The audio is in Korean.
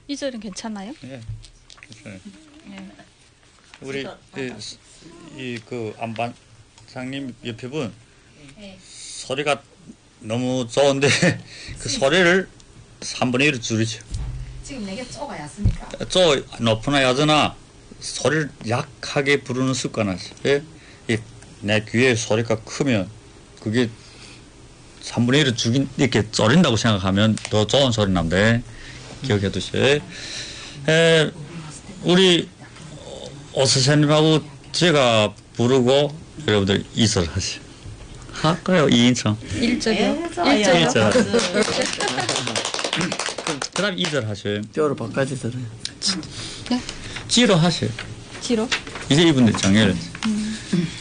2절은 괜찮아요? 예. 괜찮아요. 네. 우리 그 안반장님 옆에 분 소리가 너무 좋은데 그 소리를 3분의 1로 줄이죠. 지금 내게 쪼가 얕으니까. 쪼 높으나 낮으나 소리를 약하게 부르는 습관하세요. 예? 내 귀에 소리가 크면 그게 3분의 1을 죽인 이렇게 쪼린다고 생각하면 더 좋은 소리 납니다. 기억해 두세요. 우리 오 선생님하고 제가 부르고 여러분들 2절 하세요. 할까요? 2인称. 1절이요? 1절. 그 다음 2절 하세요. 뼈로 바꿔지 들어요. 네? G로 하세요. G로? 이제 이분들 정해를.